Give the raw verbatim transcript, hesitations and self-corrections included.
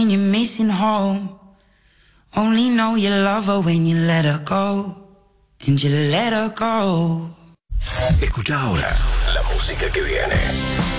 You're missing home. Only know you love her when you let her go. And you let her go. Escucha ahora la música que viene.